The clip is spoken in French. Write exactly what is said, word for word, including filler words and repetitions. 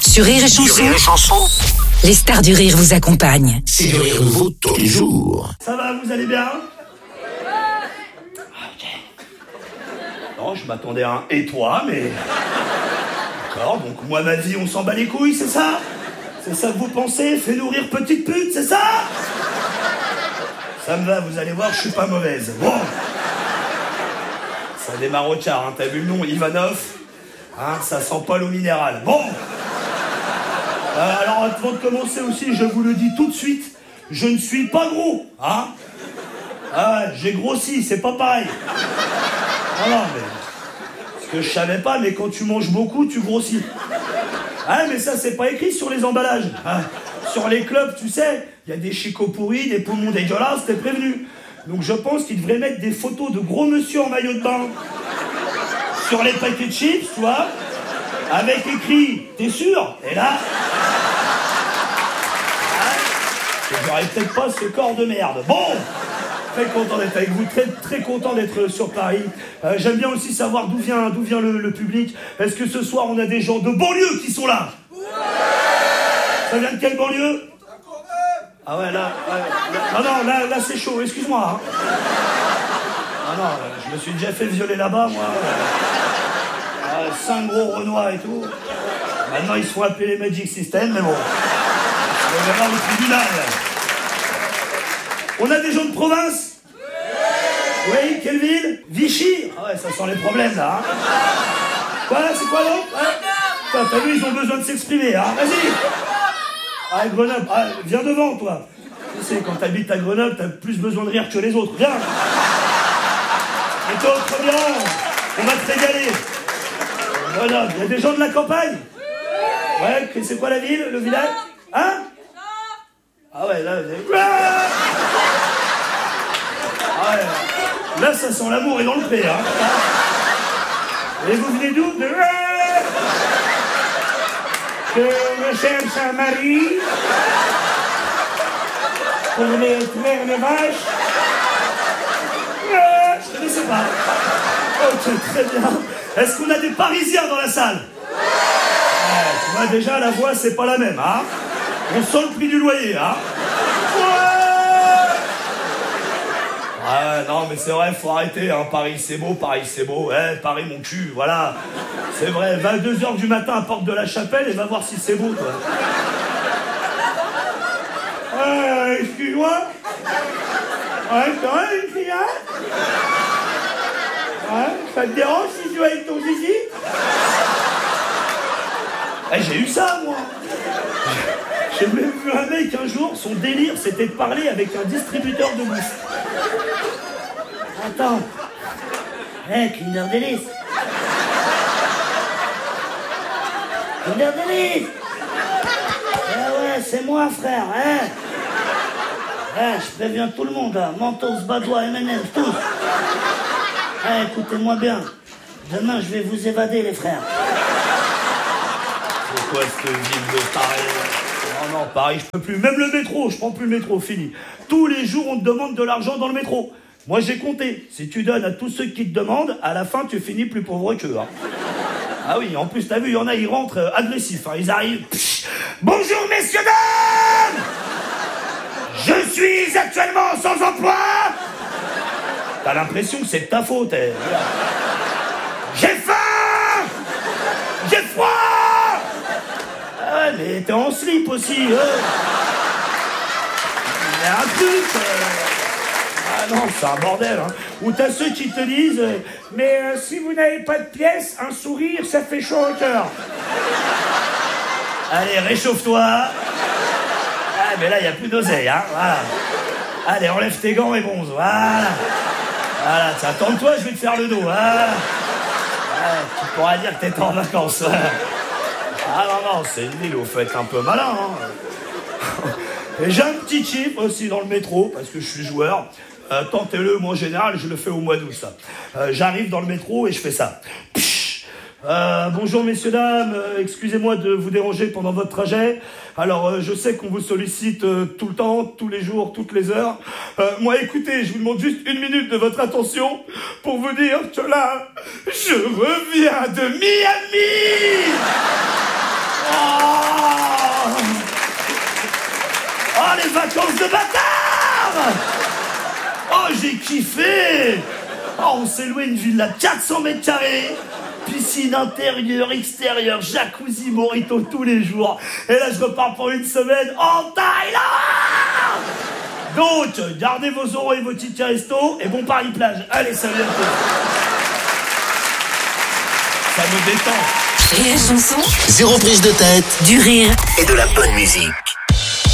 Sur Rire et Chanson, Sur Rire et Chanson, les stars du rire vous accompagnent. c'est du rire nouveau tous les jours. Ça va, vous allez bien? Ok. Non, je m'attendais à un « et toi », mais... D'accord, donc moi, ma vie, on s'en bat les couilles, c'est ça? C'est ça que vous pensez? Fais nourrir petite pute, c'est ça? Ça me va, vous allez voir, je suis pas mauvaise. Bon. Ça démarre au quart, hein. T'as vu le nom, Ivanov? Hein, ça sent pas l'eau minérale. Bon. Euh, alors, avant de commencer aussi, je vous le dis tout de suite, je ne suis pas gros, hein? Ah, j'ai grossi, c'est pas pareil. Ah non, mais... Ce que je savais pas, mais quand tu manges beaucoup, tu grossis. Ah, mais ça, c'est pas écrit sur les emballages. Hein. Sur les clubs, tu sais, il y a des chicots pourris, des poumons dégueulasses, t'es prévenu. Donc je pense qu'ils devraient mettre des photos de gros monsieur en maillot de bain sur les paquets de chips, tu vois, avec écrit « T'es sûr ?» Et là... Hein, j'aurais peut-être pas ce corps de merde. Bon, très content d'être avec vous, très, très content d'être sur Paris. Euh, j'aime bien aussi savoir d'où vient, d'où vient le, le public. Est-ce que ce soir, on a des gens de banlieue qui sont là? Ouais. Ça vient de quelle banlieue? Ah ouais, là... Ouais, là non, non, là, là c'est chaud, excuse-moi. Hein. Ah non, je me suis déjà fait violer là-bas, moi. Euh, cinq gros Renois et tout. Maintenant, ils se font appeler les Magic System, mais bon. On verra au tribunal. On a des gens de province? Oui, quelle ville? Vichy? Ah ouais, ça sent les problèmes, là. Hein. Quoi, c'est quoi, l'autre? Ouais. T'as vu, ils ont besoin de s'exprimer, hein. Vas-y. Ah, Grenoble. Ah, viens devant, toi. Tu sais, quand t'habites à Grenoble, t'as plus besoin de rire que les autres. Viens. Et toi, très bien. On va te régaler. Grenoble. Il y a des gens de la campagne? Ouais, c'est quoi la ville, le village? Hein? Ah ouais, là... Ah ouais. Là, ça sent l'amour et dans le pré, hein. Et vous venez d'où? De... Que je cherche un mari pour les traire les vaches. Euh, je ne connaissais pas. Ok, très bien. Est-ce qu'on a des Parisiens dans la salle? Ouais, tu vois, déjà, la voix, c'est pas la même, hein. On sent le prix du loyer, hein. Ouais. Ah non, mais c'est vrai, faut arrêter, hein. Paris, c'est beau, Paris, c'est beau. Ouais, Paris, mon cul, voilà. C'est vrai, vingt-deux heures du matin à Porte de la Chapelle et va voir si c'est beau, toi. Euh, excuse-moi. Ouais, c'est vrai, une fille, hein? Ouais, ça te dérange si je joue avec ton zizi? Eh, j'ai eu ça, moi. J'ai même vu un mec un jour, son délire, c'était de parler avec un distributeur de bouffe. Attends. Eh, hey, Kinder Delice. Kinder Delice. Eh ouais, c'est moi, frère, hein. Eh, je préviens tout le monde, là. Mentos, Badois, M and M's, tous. Eh, écoutez-moi bien. Demain, je vais vous évader, les frères. C'est quoi cette ville de Paris? Non, non, Paris, je peux plus. Même le métro, je prends plus le métro, fini. Tous les jours, on te demande de l'argent dans le métro. Moi, j'ai compté. Si tu donnes à tous ceux qui te demandent, à la fin, tu finis plus pauvre qu'eux. Hein. Ah oui, en plus, t'as vu, il y en a, ils rentrent euh, agressifs. Hein. Ils arrivent... Psh, bonjour, messieurs, dames! Je suis actuellement sans emploi! T'as l'impression que c'est de ta faute. Eh. J'ai faim! J'ai froid! Ah, mais t'es en slip aussi, hein. Il y a un truc. Euh... Ah non, c'est un bordel, hein. Ou t'as ceux qui te disent euh, mais euh, si vous n'avez pas de pièces, un sourire, ça fait chaud au cœur. Allez, réchauffe-toi. Ah, mais là, il n'y a plus d'oseille, hein. Voilà. Allez, enlève tes gants et bronze. Voilà. Voilà, tiens, tente-toi, je vais te faire le dos. Voilà. Voilà, tu pourras dire que t'es en vacances. Ah non, non, c'est une ville où vous faites un peu malin, hein. Et j'ai un petit chip aussi dans le métro, parce que je suis joueur. Euh, tentez-le, moi en général, je le fais au mois d'août, ça. Euh, j'arrive dans le métro et je fais ça. Psh euh, bonjour messieurs, dames, euh, excusez-moi de vous déranger pendant votre trajet. Alors, euh, je sais qu'on vous sollicite euh, tout le temps, tous les jours, toutes les heures. Euh, moi, écoutez, je vous demande juste une minute de votre attention pour vous dire que là, je reviens de Miami. Oh vacances de bâtard. Oh, j'ai kiffé. Oh, on s'est loué une villa de quatre cents mètres carrés. Piscine intérieure, extérieure, jacuzzi, mojito tous les jours. Et là, je repars pour une semaine en Thaïlande. Donc, gardez vos euros et vos tickets resto et bon Paris plage. Allez, salut à tous. Ça me détend. Rire et chanson, Zéro prise de tête du rire et de la bonne musique.